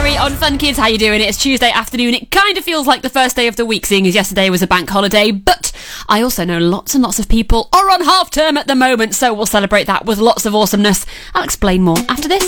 Kerry on Fun Kids. How you doing? It's Tuesday afternoon. It kind of feels like the first day of the week, seeing as yesterday was a bank holiday, but I also know lots and lots of people are on half term at the moment, so we'll celebrate that with lots of awesomeness. I'll explain more after this.